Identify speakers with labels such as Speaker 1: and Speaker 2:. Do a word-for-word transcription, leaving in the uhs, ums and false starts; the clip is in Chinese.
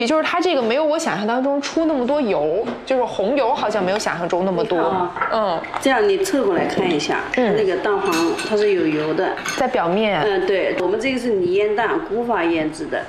Speaker 1: 也就是它这个没有我想象当中出那么多油，就是红油好像没有想象中那么多。
Speaker 2: 啊、
Speaker 1: 嗯，
Speaker 2: 这样你侧过来看一下，嗯，那个蛋黄它是有油的，
Speaker 1: 在表面。
Speaker 2: 嗯，对，我们这个是泥腌蛋，古法腌制的，